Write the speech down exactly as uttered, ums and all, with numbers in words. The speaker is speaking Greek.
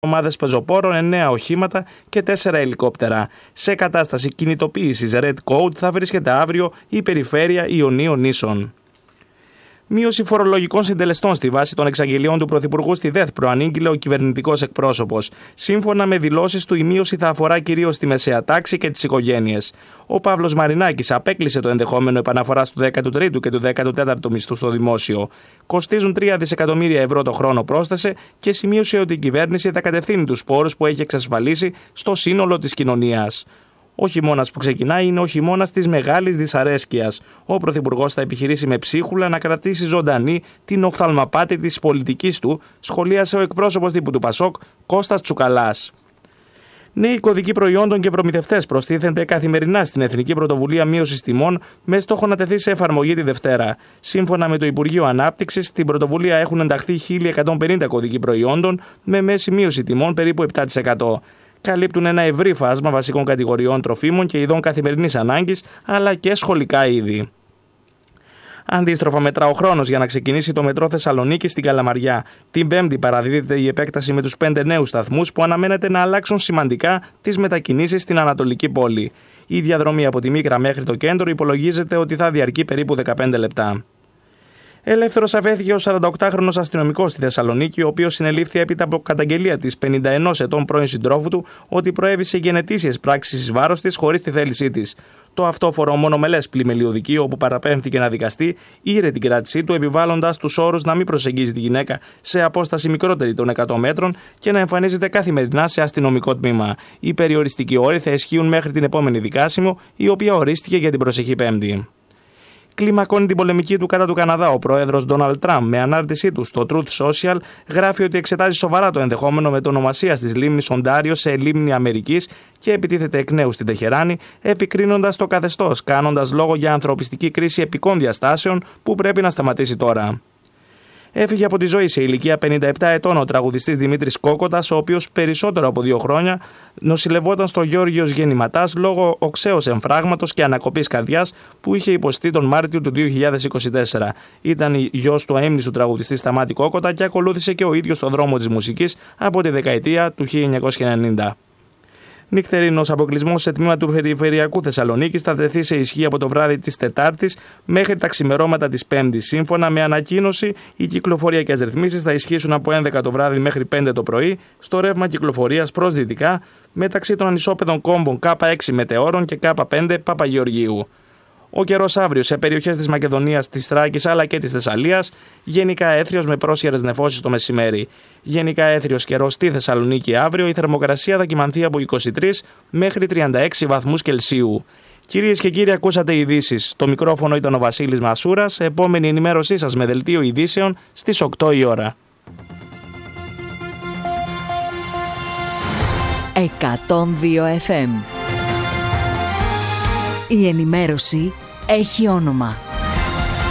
ομάδες πεζοπόρων, εννέα οχήματα και τέσσερα ελικόπτερα. Σε κατάσταση κινητοποίησης Red Code θα βρίσκεται αύριο η περιφέρεια Ιωνίων Νήσων. Μείωση φορολογικών συντελεστών στη βάση των εξαγγελιών του Πρωθυπουργού στη ΔΕΘ, προανήγγειλε ο κυβερνητικός εκπρόσωπος. Σύμφωνα με δηλώσεις του, η μείωση θα αφορά κυρίως τη μεσαία τάξη και τις οικογένειες. Ο Παύλος Μαρινάκης απέκλεισε το ενδεχόμενο επαναφοράς του δέκατου τρίτου και του δέκατου τέταρτου μισθού στο δημόσιο. Κοστίζουν τρία δισεκατομμύρια ευρώ το χρόνο, πρόσθεσε, και σημείωσε ότι η κυβέρνηση θα κατευθύνει τους πόρους που έχει εξασφαλίσει στο σύνολο της κοινωνίας. Ο χειμώνας που ξεκινάει είναι ο χειμώνας της μεγάλης δυσαρέσκειας. Ο Πρωθυπουργός θα επιχειρήσει με ψίχουλα να κρατήσει ζωντανή την οφθαλμαπάτη της πολιτικής του, σχολίασε ο εκπρόσωπος τύπου του Πασόκ, Κώστας Τσουκαλάς. Νέοι κωδικοί προϊόντων και προμηθευτές προστίθενται καθημερινά στην Εθνική Πρωτοβουλία Μείωσης Τιμών με στόχο να τεθεί σε εφαρμογή τη Δευτέρα. Σύμφωνα με το Υπουργείο Ανάπτυξης, στην πρωτοβουλία έχουν ενταχθεί χίλια εκατόν πενήντα κωδικοί προϊόντων με μέση μείωση τιμών περίπου επτά τοις εκατό. Καλύπτουν ένα ευρύ φάσμα βασικών κατηγοριών τροφίμων και ειδών καθημερινής ανάγκης, αλλά και σχολικά είδη. Αντίστροφα, μετρά ο χρόνος για να ξεκινήσει το μετρό Θεσσαλονίκη στην Καλαμαριά. Την Πέμπτη παραδίδεται η επέκταση με τους πέντε νέους σταθμούς που αναμένεται να αλλάξουν σημαντικά τις μετακινήσεις στην Ανατολική πόλη. Η διαδρομή από τη Μίκρα μέχρι το κέντρο υπολογίζεται ότι θα διαρκεί περίπου δεκαπέντε λεπτά. Ελεύθερος αφέθηκε ο σαρανταοκτάχρονος αστυνομικός στη Θεσσαλονίκη, ο οποίος συνελήφθη έπειτα από καταγγελία της πενήντα ενός ετών πρώην συντρόφου του ότι προέβησε γενετήσιες πράξεις εις βάρος της χωρίς τη θέλησή της. Το αυτόφορο μονομελές πλημελιωδικείο, όπου παραπέμφθηκε να δικαστεί, ήρε την κράτησή του, επιβάλλοντας τους όρους να μην προσεγγίζει τη γυναίκα σε απόσταση μικρότερη των εκατό μέτρων και να εμφανίζεται καθημερινά σε αστυνομικό τμήμα. Οι περιοριστικοί όροι θα ισχύουν μέχρι την επόμενη δικάσιμο, η οποία ορίστηκε για την προσεχή Πέμπτη. Κλιμακώνει την πολεμική του κατά του Καναδά. Ο πρόεδρος Ντόναλντ Τραμπ, με ανάρτησή του στο Truth Social, γράφει ότι εξετάζει σοβαρά το ενδεχόμενο μετονομασίας της λίμνης Οντάριο σε λίμνη Αμερικής και επιτίθεται εκ νέου στην Τεχεράνη, επικρίνοντας το καθεστώς, κάνοντας λόγο για ανθρωπιστική κρίση επικών διαστάσεων που πρέπει να σταματήσει τώρα. Έφυγε από τη ζωή σε ηλικία πενήντα επτά ετών ο τραγουδιστής Δημήτρης Κόκοτας, ο οποίος περισσότερο από δύο χρόνια νοσηλευόταν στο Γεώργιος Γεννηματάς λόγω οξέως εμφράγματος και ανακοπής καρδιάς που είχε υποστεί τον Μάρτιο του δύο χιλιάδες είκοσι τέσσερα. Ήταν γιος του αείμνηστου τραγουδιστή Σταμάτη Κόκοτα και ακολούθησε και ο ίδιος τον δρόμο της μουσικής από τη δεκαετία του χίλια εννιακόσια ενενήντα. Νυχτερινός αποκλεισμός σε τμήμα του Περιφερειακού Θεσσαλονίκης θα τεθεί σε ισχύ από το βράδυ της Τετάρτης μέχρι τα ξημερώματα της Πέμπτης. Σύμφωνα με ανακοίνωση, οι κυκλοφοριακές ρυθμίσεις θα ισχύσουν από έντεκα το βράδυ μέχρι πέντε το πρωί στο ρεύμα κυκλοφορίας προς δυτικά μεταξύ των ανισόπεδων κόμβων Κ έξι Μετεώρων και Κ πέντε Παπαγεωργίου. Ο καιρός αύριο σε περιοχές της Μακεδονίας, της Θράκης αλλά και της Θεσσαλίας, γενικά έθριος με πρόσχερες νεφώσεις το μεσημέρι. Γενικά έθριος καιρός στη Θεσσαλονίκη αύριο, η θερμοκρασία θα κυμανθεί από είκοσι τρεις μέχρι τριάντα έξι βαθμούς Κελσίου. Κυρίες και κύριοι, ακούσατε ειδήσεις. Το μικρόφωνο ήταν ο Βασίλης Μασούρας. Επόμενη ενημέρωσή σας με δελτίο ειδήσεων στις οκτώ η ώρα. εκατόν δύο εφ εμ. Η ενημέρωση έχει όνομα.